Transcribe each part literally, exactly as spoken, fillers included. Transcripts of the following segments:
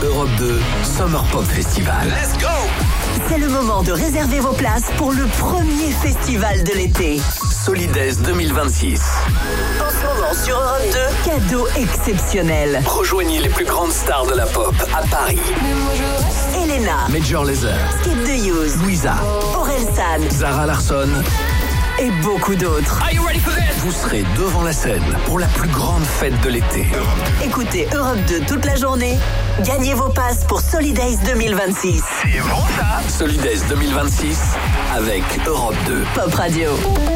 Europe deux Summer Pop Festival. Let's go! C'est le moment de réserver vos places pour le premier festival de l'été. Solidays deux mille vingt-six. En ce moment sur Europe deux, cadeau exceptionnel. Rejoignez les plus grandes stars de la pop à Paris. Elena, Major Lazer, Skip the Use, Louisa, Orelsan Zara Larsson et beaucoup d'autres. Are you ready for this? Vous serez devant la scène pour la plus grande fête de l'été. Écoutez Europe deux toute la journée. Gagnez vos passes pour Solidays deux mille vingt-six. C'est bon ça! Solidays deux mille vingt-six avec Europe deux. Pop Radio.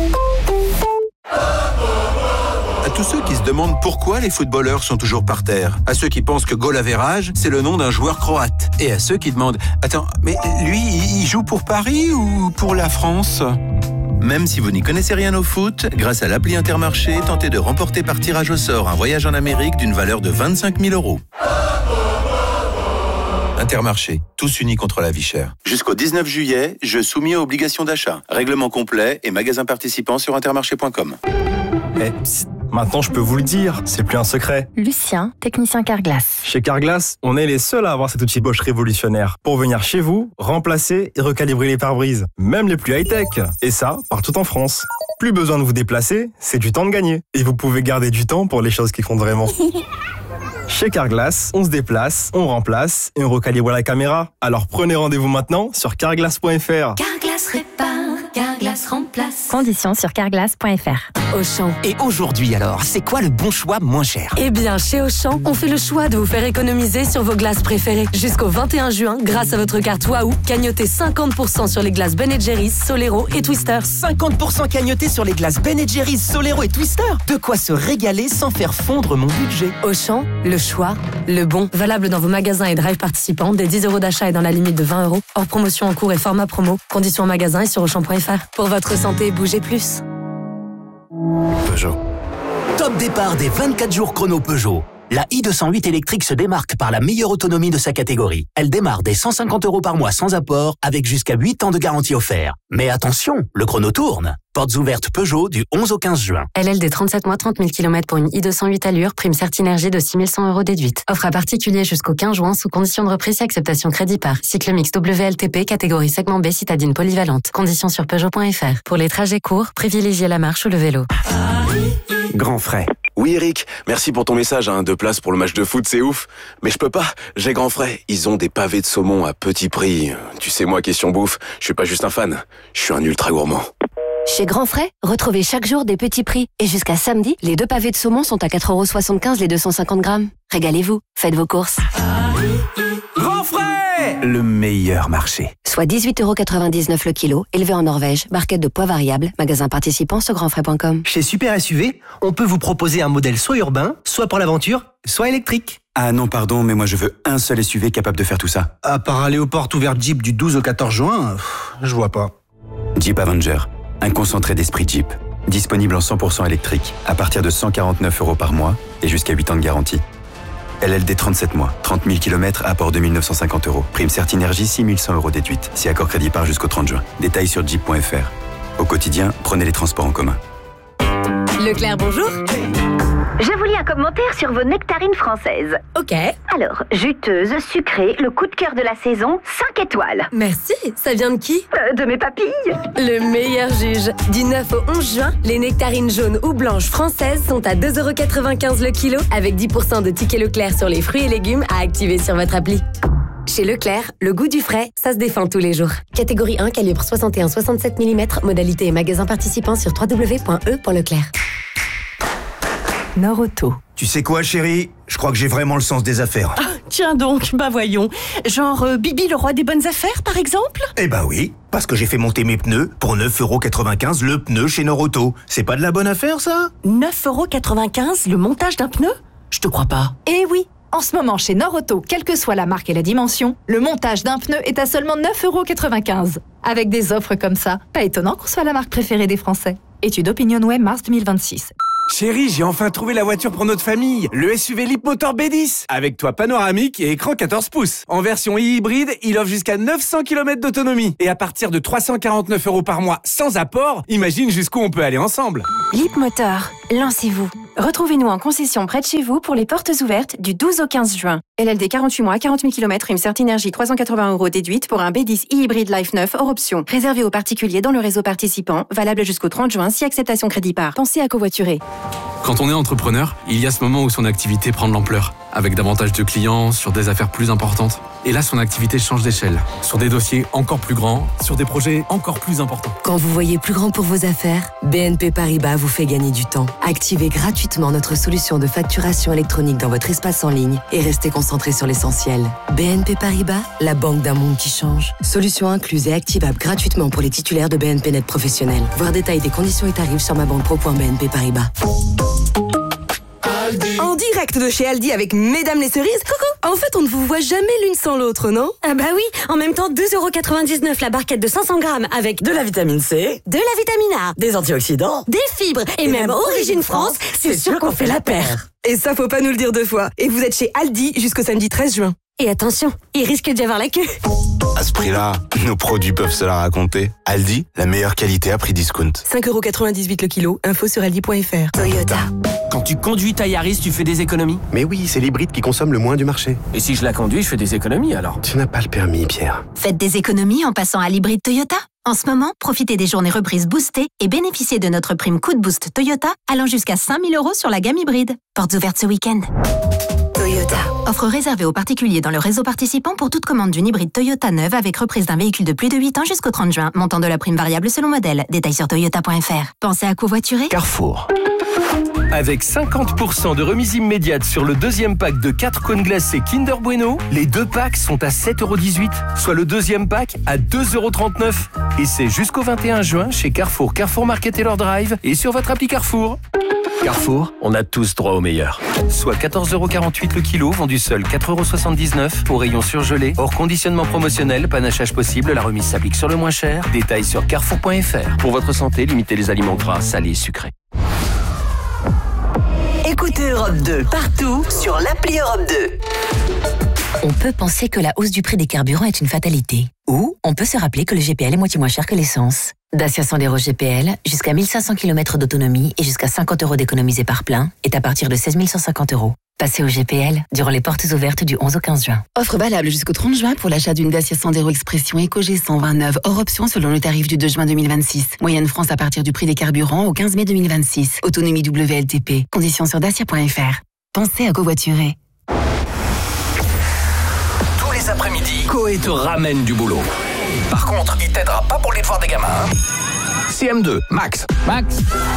À tous ceux qui se demandent pourquoi les footballeurs sont toujours par terre, à ceux qui pensent que goal average, c'est le nom d'un joueur croate, et à ceux qui demandent « Attends, mais lui, il joue pour Paris ou pour la France ?» Même si vous n'y connaissez rien au foot, grâce à l'appli Intermarché, tentez de remporter par tirage au sort un voyage en Amérique d'une valeur de vingt-cinq mille euros. Intermarché, tous unis contre la vie chère. Jusqu'au dix-neuf juillet, jeu soumis à obligation d'achat. Règlement complet et magasin participant sur intermarché point com. Eh, psst, maintenant je peux vous le dire, c'est plus un secret. Lucien, technicien Carglass. Chez Carglass, on est les seuls à avoir cet outil Bosch révolutionnaire pour venir chez vous, remplacer et recalibrer les pare-brises, même les plus high-tech. Et ça, partout en France. Plus besoin de vous déplacer, c'est du temps de gagner. Et vous pouvez garder du temps pour les choses qui comptent vraiment. Chez Carglass, on se déplace, on remplace et on recalibre la caméra. Alors prenez rendez-vous maintenant sur carglass point f r. Carglass répare, Carglass remplace. Conditions sur carglass point f r. Auchan. Et aujourd'hui alors, c'est quoi le bon choix moins cher? Eh bien, chez Auchan, on fait le choix de vous faire économiser sur vos glaces préférées. Jusqu'au vingt et un juin, grâce à votre carte Waouh, cagnotez cinquante pour cent sur les glaces Ben Jerry's, Solero et Twister. cinquante pour cent cagnoté sur les glaces Ben Jerry's, Solero et Twister. De quoi se régaler sans faire fondre mon budget. Auchan, le choix, le bon. Valable dans vos magasins et drive participants, dès dix euros d'achat et dans la limite de vingt euros. Hors promotion en cours et format promo. Conditions en magasin et sur auchan point f r. Pour votre santé, bougez plus. Peugeot. Top départ des vingt-quatre jours chrono Peugeot. La i deux cent huit électrique se démarque par la meilleure autonomie de sa catégorie. Elle démarre dès cent cinquante euros par mois sans apport, avec jusqu'à huit ans de garantie offerte. Mais attention, le chrono tourne. Portes ouvertes Peugeot du onze au quinze juin. L L D trente-sept mois, trente mille kilomètres pour une i deux cent huit allure, prime Certinergie de six mille cent euros déduite. Offre à particulier jusqu'au quinze juin sous condition de reprise et acceptation crédit par. Cycle mix W L T P, catégorie segment B, citadine polyvalente. Conditions sur peugeot point f r. Pour les trajets courts, privilégiez la marche ou le vélo. Grand frais. Oui Eric, merci pour ton message, hein. Deux places pour le match de foot, c'est ouf. Mais je peux pas, j'ai grand frais. Ils ont des pavés de saumon à petit prix. Tu sais moi, question bouffe, je suis pas juste un fan, je suis un ultra gourmand. Chez Grand Frais, retrouvez chaque jour des petits prix. Et jusqu'à samedi, les deux pavés de saumon sont à quatre euros soixante-quinze les deux cent cinquante grammes. Régalez-vous, faites vos courses. Grand frais, le meilleur marché. Soit dix-huit euros quatre-vingt-dix-neuf le kilo, élevé en Norvège, barquette de poids variable, magasin participant sur grand frais point com. Chez Super S U V, on peut vous proposer un modèle soit urbain, soit pour l'aventure, soit électrique. Ah non, pardon, mais moi je veux un seul S U V capable de faire tout ça. À part aller aux portes ouvertes Jeep du douze au quatorze juin, pff, je vois pas. Jeep Avenger, un concentré d'esprit Jeep. Disponible en cent pour cent électrique, à partir de cent quarante-neuf euros par mois et jusqu'à huit ans de garantie. L L D trente-sept mois, trente mille kilomètres, apport deux mille neuf cent cinquante euros. Prime Certinergie, six mille cent euros déduite. Si accord crédit part jusqu'au trente juin. Détails sur jeep point f r. Au quotidien, prenez les transports en commun. Leclerc, bonjour. Je vous lis un commentaire sur vos nectarines françaises. Ok. Alors, juteuse, sucrée, le coup de cœur de la saison, cinq étoiles. Merci, ça vient de qui euh, De mes papilles. Le meilleur juge. Du neuf au onze juin, les nectarines jaunes ou blanches françaises sont à deux euros quatre-vingt-quinze le kilo, avec dix pour cent de tickets Leclerc sur les fruits et légumes à activer sur votre appli. Chez Leclerc, le goût du frais, ça se défend tous les jours. Catégorie un, calibre soixante et un virgule soixante-sept millimètres, modalité et magasin participant sur w w w point e point leclerc. Nord-Auto. Tu sais quoi, chérie? Je crois que j'ai vraiment le sens des affaires. Ah, tiens donc, bah voyons. Genre euh, Bibi le roi des bonnes affaires, par exemple? Eh bah oui, parce que j'ai fait monter mes pneus pour neuf euros quatre-vingt-quinze le pneu chez Nord-Auto. C'est pas de la bonne affaire, ça? neuf euros quatre-vingt-quinze le montage d'un pneu? Je te crois pas. Eh oui. En ce moment, chez Nord-Auto, quelle que soit la marque et la dimension, le montage d'un pneu est à seulement neuf euros quatre-vingt-quinze. Avec des offres comme ça, pas étonnant qu'on soit la marque préférée des Français. Étude OpinionWay, mars deux mille vingt-six. Chérie, j'ai enfin trouvé la voiture pour notre famille. Le S U V Leapmotor B dix. Avec toit panoramique et écran quatorze pouces. En version hybride, il offre jusqu'à neuf cents kilomètres d'autonomie. Et à partir de trois cent quarante-neuf euros par mois sans apport, imagine jusqu'où on peut aller ensemble. Leapmotor, lancez-vous. Retrouvez-nous en concession près de chez vous pour les portes ouvertes du douze au quinze juin. L L D quarante-huit mois, quarante mille kilomètres, prime Certinergie trois cent quatre-vingts euros déduite pour un B dix e-hybride Life neuf hors option. Réservé aux particuliers dans le réseau participant, valable jusqu'au trente juin si acceptation crédit par. Pensez à covoiturer. Quand on est entrepreneur, il y a ce moment où son activité prend de l'ampleur, avec davantage de clients, sur des affaires plus importantes. Et là, son activité change d'échelle, sur des dossiers encore plus grands, sur des projets encore plus importants. Quand vous voyez plus grand pour vos affaires, B N P Paribas vous fait gagner du temps. Activez gratuitement notre solution de facturation électronique dans votre espace en ligne et restez concentré sur l'essentiel. B N P Paribas, la banque d'un monde qui change. Solution incluse et activable gratuitement pour les titulaires de B N P Net professionnels. Voir détail des conditions et tarifs sur ma banque pro point b n p paribas. En direct de chez Aldi avec Mesdames les cerises. Coucou. En fait, on ne vous voit jamais l'une sans l'autre, non? Ah bah oui. En même temps, deux euros quatre-vingt-dix-neuf la barquette de cinq cents grammes avec de la vitamine C, de la vitamine A, des antioxydants, des fibres et, et même, même Origine France. C'est sûr qu'on fait la paire. Et ça, faut pas nous le dire deux fois. Et vous êtes chez Aldi jusqu'au samedi treize juin. Et attention, il risque d'y avoir la queue. À ce prix-là, nos produits peuvent se la raconter. Aldi, la meilleure qualité à prix discount. cinq euros quatre-vingt-dix-huit le kilo. Info sur aldi point f r. Toyota. Quand tu conduis ta Yaris, tu fais des économies? Mais oui, c'est l'hybride qui consomme le moins du marché. Et si je la conduis, je fais des économies alors? Tu n'as pas le permis, Pierre. Faites des économies en passant à l'hybride Toyota. En ce moment, profitez des journées reprises boostées et bénéficiez de notre prime coup de boost Toyota allant jusqu'à cinq mille euros sur la gamme hybride. Portes ouvertes ce week-end. Toyota. Offre réservée aux particuliers dans le réseau participant pour toute commande d'une hybride Toyota neuve avec reprise d'un véhicule de plus de huit ans jusqu'au trente juin. Montant de la prime variable selon modèle. Détails sur toyota point f r. Pensez à covoiturer. Carrefour. Avec cinquante pour cent de remise immédiate sur le deuxième pack de quatre cônes glacés Kinder Bueno, les deux packs sont à sept euros dix-huit, soit le deuxième pack à deux euros trente-neuf. Et c'est jusqu'au vingt et un juin chez Carrefour, Carrefour Market Taylor Drive et sur votre appli Carrefour. Carrefour, on a tous droit au meilleur. Soit quatorze euros quarante-huit le kilo, vendu seul quatre euros soixante-dix-neuf, au rayon surgelé, hors conditionnement promotionnel, panachage possible, la remise s'applique sur le moins cher. Détails sur carrefour point f r. Pour votre santé, limitez les aliments gras, salés et sucrés. Écoutez Europe deux partout sur l'appli Europe deux. On peut penser que la hausse du prix des carburants est une fatalité. Ou on peut se rappeler que le G P L est moitié moins cher que l'essence. Dacia Sandero G P L, jusqu'à mille cinq cents kilomètres d'autonomie et jusqu'à cinquante euros d'économisés par plein, est à partir de seize mille cent cinquante euros. Passez au G P L durant les portes ouvertes du onze au quinze juin. Offre valable jusqu'au trente juin pour l'achat d'une Dacia Sandero Expression EcoG cent vingt-neuf hors option selon le tarif du deux juin deux mille vingt-six. Moyenne France à partir du prix des carburants au quinze mai deux mille vingt-six. Autonomie W L T P. Conditions sur dacia point f r. Pensez à covoiturer. Tous les après-midi, Coé te ramène du boulot. Par contre, il t'aidera pas pour les devoirs des gamins. Hein. C M deux, Max. Max.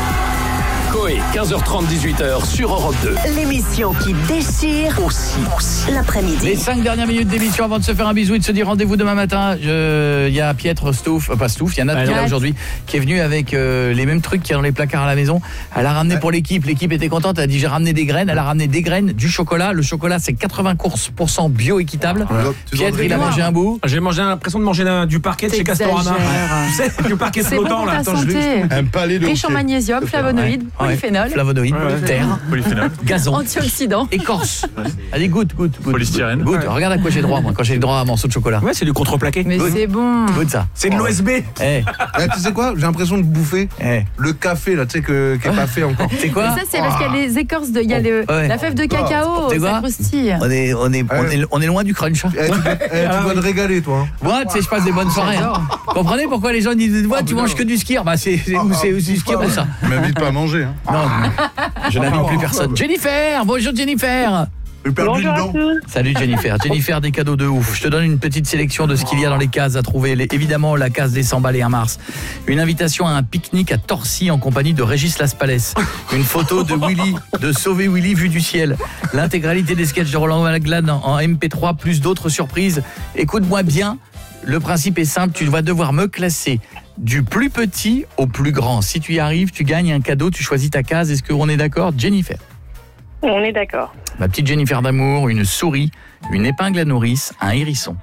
Coé, quinze heures trente, dix-huit heures sur Europe deux. L'émission qui déchire aussi, aussi l'après-midi. Les cinq dernières minutes d'émission avant de se faire un bisou et de se dire rendez-vous demain matin. Il y a Pietre Stouff, euh, pas Stouff, il y en a qui est là aujourd'hui, qui est venu avec euh, les mêmes trucs qu'il y a dans les placards à la maison. Elle a ramené pour l'équipe, l'équipe était contente, elle a dit j'ai ramené des graines, elle a ramené des graines, du chocolat. Le chocolat c'est quatre-vingts pour cent bio-équitable. Ouais. Pietre, il a mangé un bout. J'ai mangé l'impression de manger un, du parquet de chez Castorama. Tu sais, du parquet flottant là. Attends, je un palais de riche en magnésium, flavonoïdes, polyphénol. Flavonoïdes, ouais, ouais. Terre, polyphénol, gazon, antioxydants, écorce. Allez, goûte, goûte, goûte. Polystyrène. Goûte, ouais. Regarde à quoi j'ai droit, moi, quand j'ai le droit à un morceau de chocolat. Ouais, c'est du contreplaqué. Mais goûte. C'est bon. Goûte ça. C'est de l'O S B. Eh. Eh, tu sais quoi? J'ai l'impression de bouffer eh. le café, là, tu sais, que, qui n'est pas fait encore. C'est quoi? Mais ça, c'est parce qu'il y a les écorces, de, il y a le, ouais. la fève de cacao, oh. ça croustille. On est, on, est, on, est, on est loin du crunch. Eh, tu vas eh, te régaler, toi. Moi, tu sais, je passe des bonnes soirées. Hein. Comprenez pourquoi les gens disent, ouais, tu manges que du skier? Bah, c'est du skier pour ça. Tu m'invites pas à manger. Non, je n'invite plus personne. Jennifer, bonjour Jennifer. Bonjour à tous. Salut Jennifer. Jennifer, des cadeaux de ouf. Je te donne une petite sélection de ce qu'il y a dans les cases à trouver. Les, évidemment, la case des cent balles et un mars. Une invitation à un pique-nique à Torcy en compagnie de Régis Laspalès. Une photo de Willy, de Sauver Willy vue du ciel. L'intégralité des sketchs de Roland Maglane en M P trois, plus d'autres surprises. Écoute-moi bien. Le principe est simple. Tu vas devoir me classer du plus petit au plus grand. Si tu y arrives, tu gagnes un cadeau. Tu choisis ta case. Est-ce qu'on est d'accord, Jennifer? On est d'accord. Ma petite Jennifer d'amour, une souris, une épingle à nourrice, un hérisson.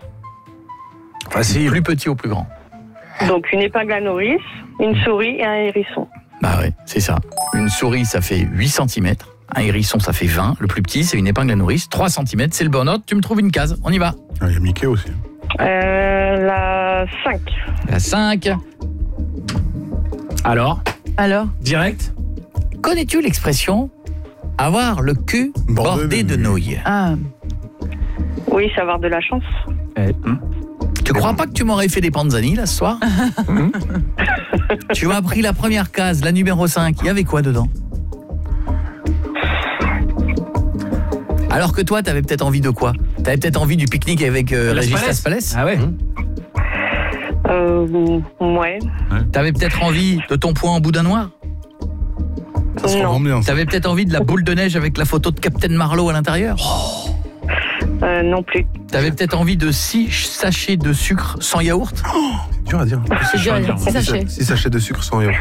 Facile. Du plus petit au plus grand. Donc une épingle à nourrice, une souris et un hérisson. Bah ouais, c'est ça. Une souris, ça fait huit centimètres. Un hérisson, ça fait vingt. Le plus petit, c'est une épingle à nourrice, trois centimètres. C'est le bon ordre. Tu me trouves une case. On y va. Il y a Mickey aussi. Euh, la cinq. La cinq. Alors Alors Direct. Connais-tu l'expression Avoir le cul bordé, bordé de, de nouilles. Ah. Oui, c'est avoir de la chance. Eh. Tu crois pas que tu m'aurais fait des panzani là ce soir? Tu m'as pris la première case, la numéro cinq. Il y avait quoi dedans? Alors que toi, t'avais peut-être envie de quoi? T'avais peut-être envie du pique-nique avec euh, Régis Laspalès? Ah ouais. Mmh. Euh, ouais. T'avais peut-être envie de ton poing en boudin noir? Ça se rend bien. T'avais peut-être envie de la boule de neige avec la photo de Captain Marlowe à l'intérieur? Oh. Euh, non plus. T'avais peut-être envie de six sachets de sucre sans yaourt? Oh, c'est dur à dire. C'est dur à dire. six sachets. six sachets de sucre sans yaourt.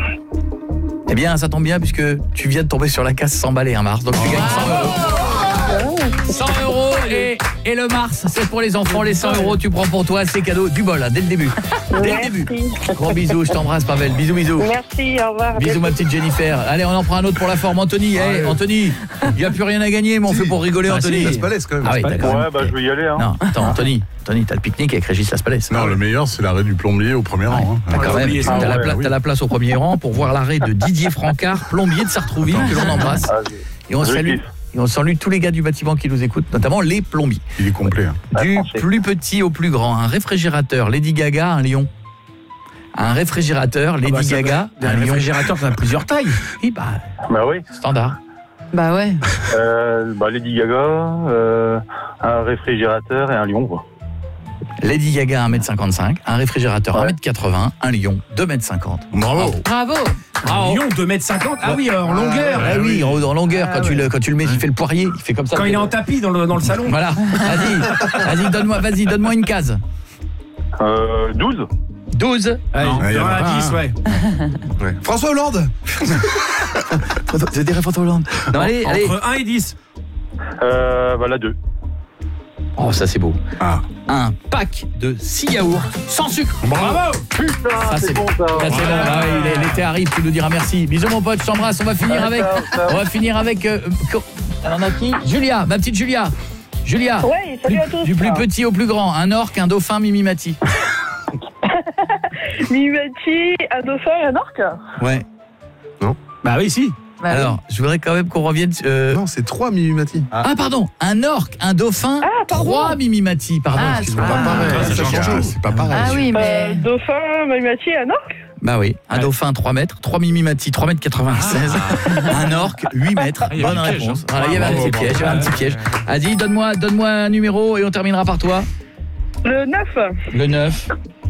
Eh bien, ça tombe bien puisque tu viens de tomber sur la case cent balais, hein, Mars. Donc tu gagnes cent euros. cent euros et, et le Mars, c'est pour les enfants. Les cent euros, tu prends pour toi, c'est cadeau. Du bol, hein, dès le début. Dès Merci. le début. Gros bisous, je t'embrasse, Pavel. Bisous, bisous. Merci, au revoir. Bisous, ma petite Jennifer. Allez, on en prend un autre pour la forme. Anthony, hey, Anthony, il n'y a plus rien à gagner, mais on si. fait pour rigoler, ah, Anthony. Si, Laspalès, quand même. Ah oui, d'accord. Ouais, bah je vais y aller. Hein. Non, attends, Anthony. Anthony, t'as le pique-nique avec Régis Laspalès. Non, le meilleur, c'est l'arrêt du plombier au premier ouais. rang. Hein. D'accord, ouais, t'as, ah, la ouais, oui. la place au premier rang pour voir l'arrêt de Didier Francard, plombier de Sartrouville, que l'on embrasse. Ah, et on salue. Et on salue tous les gars du bâtiment qui nous écoutent, notamment les plombiers. Il est complet. Hein. Du plus petit au plus grand, un réfrigérateur, Lady Gaga, un lion. Un réfrigérateur, Lady ah bah, Gaga, un, un lion. réfrigérateur, ça a plusieurs tailles. Oui, bah, bah oui. Standard. Bah ouais. Euh, bah Lady Gaga, euh, un réfrigérateur et un lion, quoi. Lady Gaga, un mètre cinquante-cinq, un réfrigérateur, ouais. un mètre quatre-vingts, un lion, deux mètres cinquante. Bravo. Bravo. Un lion, deux mètres cinquante. Ah oui, en longueur. Ah oui, en, en longueur. Ah quand, ouais. tu le, quand tu le mets, il fait le poirier. Il fait comme ça. Quand il est en tapis dans le, dans le salon. Voilà. Vas-y, vas-y, donne-moi, vas-y, donne-moi une case. Euh, douze. douze. Allez, non, il y en a dix, ouais. ouais. François Hollande. Je dirais François Hollande. Non, allez, entre allez. un et dix. Euh, bah la deux. Oh, ça c'est beau. Ah. Un pack de six yaourts sans sucre. Bravo. Putain, ça, c'est, c'est bon ça. ah, ouais. arrive, tu nous diras merci. Bisous mon pote, je t'embrasse. On va finir ah, avec ça, ça. On va finir avec euh, on a qui? Julia, ma petite Julia. Julia. Ouais, salut du, à tous. Du plus petit au plus grand, un orque, un dauphin, Mimimati. Mimimati, un dauphin et un orque? Ouais. Non. Bah oui, si. Bah Alors, oui. je voudrais quand même qu'on revienne... Euh... Non, c'est trois Mimimati. Ah. ah, pardon, un orque, un dauphin, ah, trois Mimimati. Pardon, ah, excuse-moi. C'est pas pareil. Ah, ça change tout. C'est pas pareil. Ah oui, mais... Euh, dauphin, Mimimati et un orque? Bah oui, un ouais. dauphin trois mètres, trois Mimimati, trois mètres quatre-vingt-seize, ah. un orque, huit mètres. Ah, Bonne réponse. Piège, hein. Voilà, il y avait un petit piège, il y avait un petit piège. Vas-y, donne-moi, donne-moi un numéro et on terminera par toi. Le neuf. Le neuf.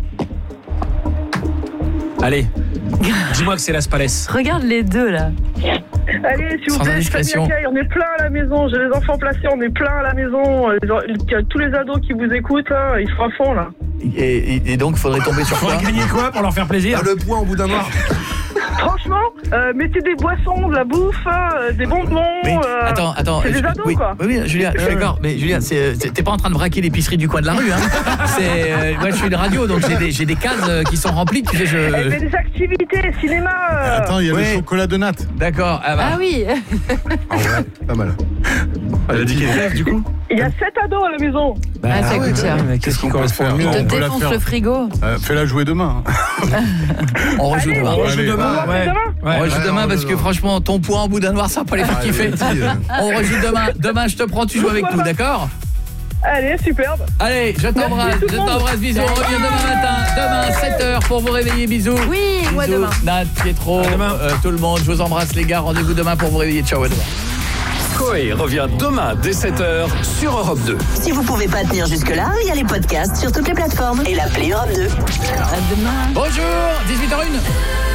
Allez, dis-moi que c'est Laspalès. Regarde les deux là. Allez, s'il vous plaît, famille accueil, on est plein à la maison. J'ai les enfants placés, on est plein à la maison. Il y a tous les ados qui vous écoutent, là, ils sont à fond là. Et, et, et donc, il faudrait tomber sur quoi? Faudrait gagner quoi pour leur faire plaisir? Ah, le point au bout d'un noir. Franchement, euh, mettez des boissons, de la bouffe, euh, des bonbons. Mais, euh, attends, attends. C'est des ados, oui, quoi. Oui, oui, Julia, je suis d'accord. Mais Julia, c'est, c'est, t'es pas en train de braquer l'épicerie du coin de la rue, hein. C'est, euh, moi, je suis de radio, donc j'ai des, j'ai des cases qui sont remplies. Tu sais, je... Eh ben, des activités, cinéma. Euh... Attends, il y a ouais. le chocolat de natte. D'accord. Ah, bah. ah oui. Ah ouais, pas mal. Elle a dit qu'elle rêve, du coup. Il y a sept ados à la maison. Bah, ah, ça ah, coûte cher. Ouais, qu'est-ce qu'on peut faire? Il te défonce le frigo. Euh, fais-la jouer demain. On rejoue demain. On rejoue demain. Ouais. On rejoue demain parce que franchement, ton poids en bout d'un noir, ça va pas les faire kiffer. On rejoue demain. Demain, je te prends, tu joues avec nous, d'accord? Allez, superbe. Allez, je t'embrasse, je t'embrasse, bisous. On revient demain matin, demain sept heures pour vous réveiller, bisous. Oui, bisous. moi demain. Nat, Pietro, euh, tout le monde, je vous embrasse les gars. Rendez-vous demain pour vous réveiller. Ciao, à demain. Coé revient demain dès sept heures sur Europe deux. Si vous pouvez pas tenir jusque-là, il y a les podcasts sur toutes les plateformes et l'appli Europe deux. À demain. Bonjour, dix-huit heures une.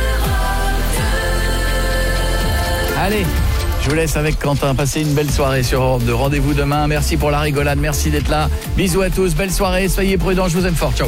Allez, je vous laisse avec Quentin. Passez une belle soirée sur Europe deux. Rendez-vous demain. Merci pour la rigolade. Merci d'être là. Bisous à tous. Belle soirée. Soyez prudents. Je vous aime fort. Ciao.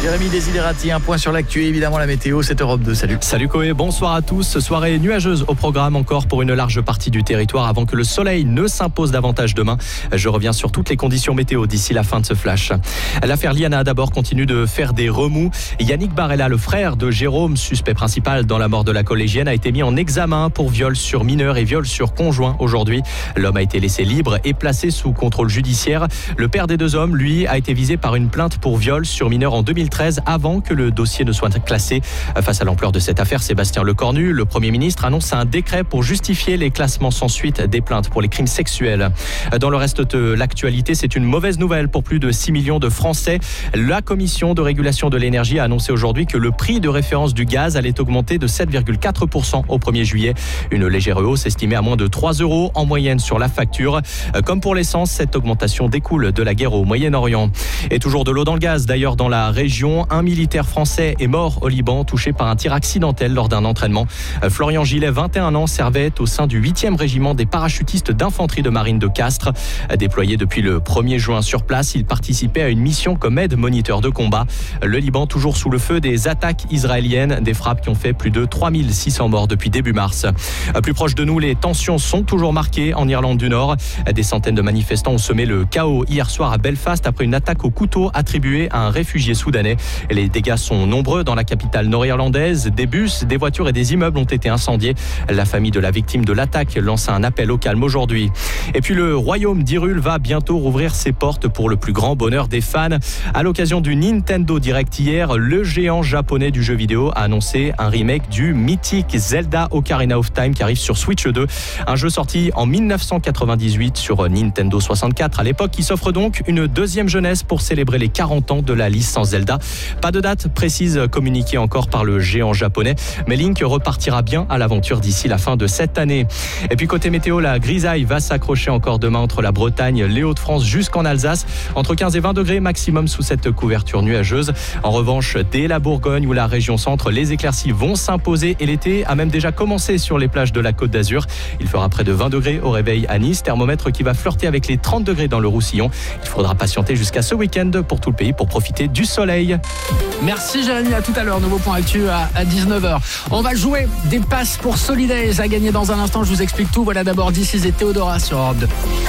Jérémy Desiderati, un point sur l'actu, évidemment la météo, c'est Europe deux, salut. Salut Koé, bonsoir à tous. Soirée nuageuse au programme encore pour une large partie du territoire avant que le soleil ne s'impose davantage demain. Je reviens sur toutes les conditions météo d'ici la fin de ce flash. L'affaire Liana d'abord continue de faire des remous. Yannick Barella, le frère de Jérôme, suspect principal dans la mort de la collégienne, a été mis en examen pour viol sur mineur et viol sur conjoint aujourd'hui. L'homme a été laissé libre et placé sous contrôle judiciaire. Le père des deux hommes, lui, a été visé par une plainte pour viol sur mineur en deux mille treize avant que le dossier ne soit classé. Face à l'ampleur de cette affaire, Sébastien Lecornu, le Premier ministre, annonce un décret pour justifier les classements sans suite des plaintes pour les crimes sexuels. Dans le reste de l'actualité, c'est une mauvaise nouvelle pour plus de six millions de Français. La Commission de régulation de l'énergie a annoncé aujourd'hui que le prix de référence du gaz allait augmenter de sept virgule quatre pour cent au premier juillet. Une légère hausse estimée à moins de trois euros en moyenne sur la facture. Comme pour l'essence, cette augmentation découle de la guerre au Moyen-Orient. Et toujours de l'eau dans le gaz, d'ailleurs dans la région, un militaire français est mort au Liban, touché par un tir accidentel lors d'un entraînement. Florian Gillet, vingt et un ans, servait au sein du huitième régiment des parachutistes d'infanterie de marine de Castres. Déployé depuis le premier juin sur place, il participait à une mission comme aide-moniteur de combat. Le Liban toujours sous le feu des attaques israéliennes, des frappes qui ont fait plus de trois mille six cents morts depuis début mars. Plus proche de nous, les tensions sont toujours marquées en Irlande du Nord. Des centaines de manifestants ont semé le chaos hier soir à Belfast après une attaque au couteau attribuée à un réfugié soudanais. Les dégâts sont nombreux dans la capitale nord-irlandaise. Des bus, des voitures et des immeubles ont été incendiés. La famille de la victime de l'attaque lance un appel au calme aujourd'hui. Et puis le royaume d'Hyrule va bientôt rouvrir ses portes pour le plus grand bonheur des fans. À l'occasion du Nintendo Direct hier, le géant japonais du jeu vidéo a annoncé un remake du mythique Zelda Ocarina of Time qui arrive sur Switch deux. Un jeu sorti en dix-neuf cent quatre-vingt-dix-huit sur Nintendo soixante-quatre à l'époque, qui s'offre donc une deuxième jeunesse pour célébrer les quarante ans de la licence Zelda. Pas de date précise communiquée encore par le géant japonais, mais Link repartira bien à l'aventure d'ici la fin de cette année. Et puis côté météo, la grisaille va s'accrocher encore demain entre la Bretagne, les Hauts-de-France jusqu'en Alsace, entre quinze et vingt degrés maximum sous cette couverture nuageuse. En revanche, dès la Bourgogne ou la région centre, les éclaircies vont s'imposer et l'été a même déjà commencé sur les plages de la Côte d'Azur. Il fera près de vingt degrés au réveil à Nice, thermomètre qui va flirter avec les trente degrés dans le Roussillon. Il faudra patienter jusqu'à ce week-end pour tout le pays pour profiter du soleil. Merci Jérémy, à tout à l'heure, nouveau point actu à dix-neuf heures. On va jouer des passes pour Solidays à gagner dans un instant, je vous explique tout. Voilà d'abord This Is et Théodora sur Europe deux.